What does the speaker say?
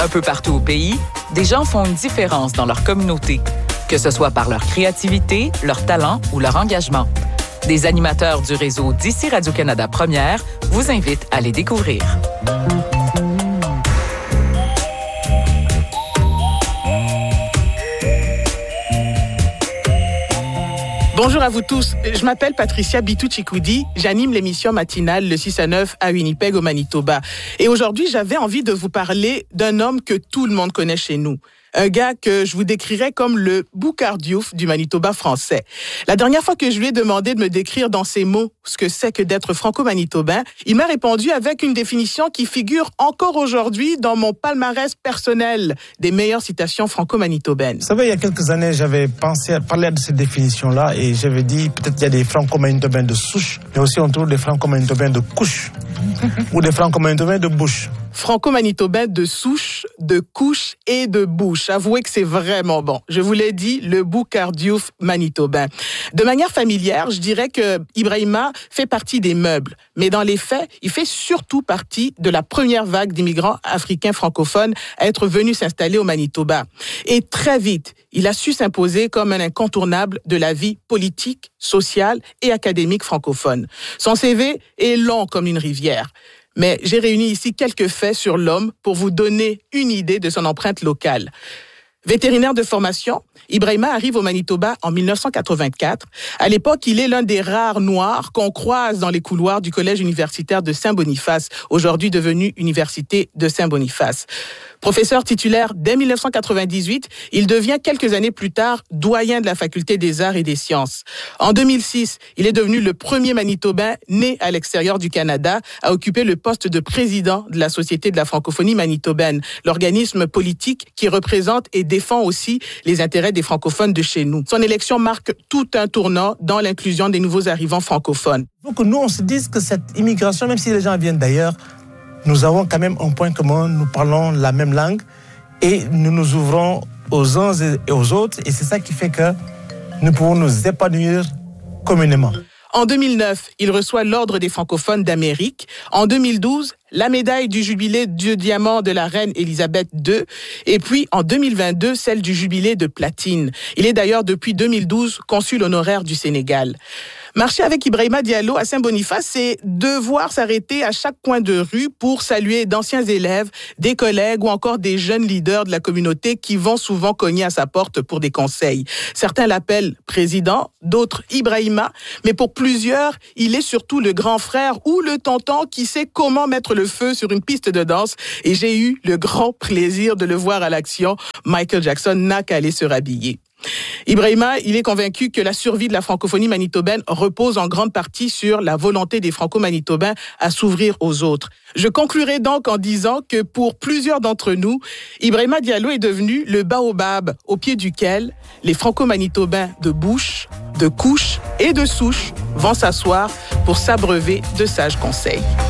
Un peu partout au pays, des gens font une différence dans leur communauté, que ce soit par leur créativité, leur talent ou leur engagement. Des animateurs du réseau d'ici Radio-Canada Première vous invitent à les découvrir. Bonjour à vous tous, je m'appelle Patricia Bitou-Chikoudi, j'anime l'émission matinale le 6 à 9 à Winnipeg au Manitoba. Et aujourd'hui, j'avais envie de vous parler d'un homme que tout le monde connaît chez nous. Un gars que je vous décrirais comme le Boucard Diouf du Manitoba français. La dernière fois que je lui ai demandé de me décrire dans ces mots ce que c'est que d'être franco-manitobain, il m'a répondu avec une définition qui figure encore aujourd'hui dans mon palmarès personnel des meilleures citations franco-manitobaines. Vous savez, il y a quelques années, j'avais pensé à parler de cette définition-là et j'avais dit peut-être qu'il y a des franco-manitobains de souche, mais aussi on trouve des franco-manitobains de couche ou des franco-manitobains de bouche. Franco-manitobain de souche, de couche et de bouche. Avouez que c'est vraiment bon. Je vous l'ai dit, le Boucard Diouf manitobain. De manière familière, je dirais que Ibrahima fait partie des meubles. Mais dans les faits, il fait surtout partie de la première vague d'immigrants africains francophones à être venus s'installer au Manitoba. Et très vite, il a su s'imposer comme un incontournable de la vie politique, sociale et académique francophone. Son CV est long comme une rivière. Mais j'ai réuni ici quelques faits sur l'homme pour vous donner une idée de son empreinte locale. Vétérinaire de formation, Ibrahima arrive au Manitoba en 1984. À l'époque, il est l'un des rares Noirs qu'on croise dans les couloirs du collège universitaire de Saint-Boniface, aujourd'hui devenu Université de Saint-Boniface. Professeur titulaire dès 1998, il devient quelques années plus tard doyen de la Faculté des Arts et des Sciences. En 2006, il est devenu le premier Manitobain né à l'extérieur du Canada à occuper le poste de président de la Société de la francophonie manitobaine, l'organisme politique qui représente et défend aussi les intérêts des francophones de chez nous. Son élection marque tout un tournant dans l'inclusion des nouveaux arrivants francophones. Donc nous, on se dit que cette immigration, même si les gens viennent d'ailleurs, nous avons quand même un point commun, nous parlons la même langue et nous nous ouvrons aux uns et aux autres et c'est ça qui fait que nous pouvons nous épanouir communément. En 2009, il reçoit l'Ordre des francophones d'Amérique. En 2012, la médaille du jubilé du diamant de la reine Élisabeth II. Et puis, en 2022, celle du jubilé de platine. Il est d'ailleurs depuis 2012 consul honoraire du Sénégal. Marcher avec Ibrahima Diallo à Saint-Boniface, c'est devoir s'arrêter à chaque coin de rue pour saluer d'anciens élèves, des collègues ou encore des jeunes leaders de la communauté qui vont souvent cogner à sa porte pour des conseils. Certains l'appellent président, d'autres Ibrahima, mais pour plusieurs, il est surtout le grand frère ou le tonton qui sait comment mettre le feu sur une piste de danse. Et j'ai eu le grand plaisir de le voir à l'action. Michael Jackson n'a qu'à aller se rhabiller. Ibrahima, il est convaincu que la survie de la francophonie manitobaine repose en grande partie sur la volonté des franco-manitobains à s'ouvrir aux autres. Je conclurai donc en disant que pour plusieurs d'entre nous, Ibrahima Diallo est devenu le baobab au pied duquel les franco-manitobains de bouche, de couche et de souche vont s'asseoir pour s'abreuver de sages conseils.